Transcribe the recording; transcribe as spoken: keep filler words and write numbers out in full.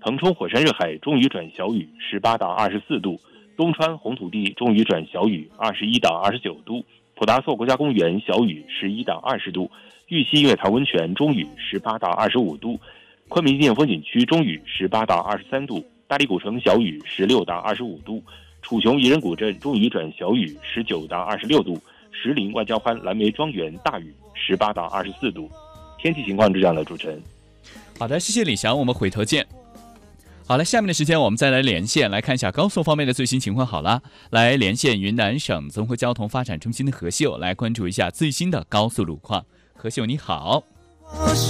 腾冲火山热海中雨转小雨十八到二十四度，东川红土地中雨转小雨二十一到二十九度，普达措国家公园小雨十一到二十度，玉溪月潭温泉中雨十八到二十五度，昆明纪念风景区中雨十八到二十三度，大理古城小雨十六到二十五度，楚雄彝人古镇中雨转小雨十九到二十六度，石林外交欢蓝莓庄园大雨十八到二十四度。天气情况是这样的，主持人。 好的，谢谢李翔，我们回头见。好了，下面的时间我们再来连线，来看一下高速方面的最新情况。好了，来连线云南省综合交通发展中心的何秀，来关注一下最新的高速路况。何秀，你好。